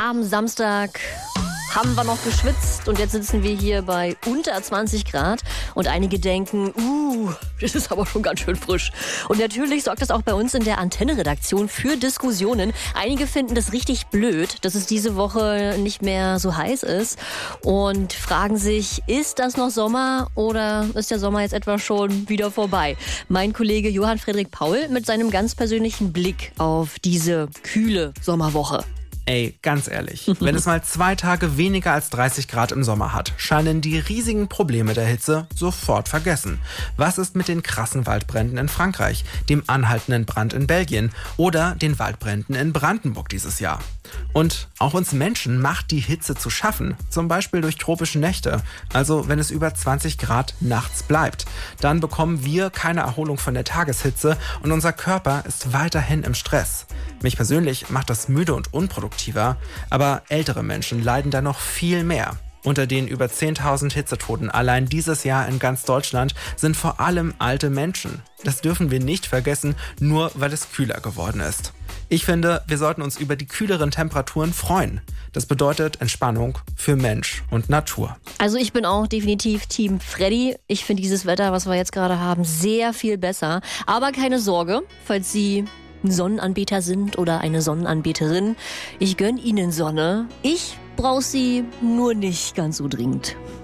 Am Samstag haben wir noch geschwitzt und jetzt sitzen wir hier bei unter 20 Grad und einige denken, das ist aber schon ganz schön frisch. Und natürlich sorgt das auch bei uns in der Antenne-Redaktion für Diskussionen. Einige finden das richtig blöd, dass es diese Woche nicht mehr so heiß ist und fragen sich, ist das noch Sommer oder ist der Sommer jetzt etwa schon wieder vorbei? Mein Kollege Johann Friedrich Paul mit seinem ganz persönlichen Blick auf diese kühle Sommerwoche. Ey, ganz ehrlich, wenn es mal 2 Tage weniger als 30 Grad im Sommer hat, scheinen die riesigen Probleme der Hitze sofort vergessen. Was ist mit den krassen Waldbränden in Frankreich, dem anhaltenden Brand in Belgien oder den Waldbränden in Brandenburg dieses Jahr? Und auch uns Menschen macht die Hitze zu schaffen, zum Beispiel durch tropische Nächte. Also wenn es über 20 Grad nachts bleibt, dann bekommen wir keine Erholung von der Tageshitze und unser Körper ist weiterhin im Stress. Mich persönlich macht das müde und unproduktiver, aber ältere Menschen leiden da noch viel mehr. Unter den über 10.000 Hitzetoten allein dieses Jahr in ganz Deutschland sind vor allem alte Menschen. Das dürfen wir nicht vergessen, nur weil es kühler geworden ist. Ich finde, wir sollten uns über die kühleren Temperaturen freuen. Das bedeutet Entspannung für Mensch und Natur. Also ich bin auch definitiv Team Freddy. Ich finde dieses Wetter, was wir jetzt gerade haben, sehr viel besser. Aber keine Sorge, falls Sie ein Sonnenanbeter sind oder eine Sonnenanbeterin. Ich gönne Ihnen Sonne. Ich brauche sie nur nicht ganz so dringend.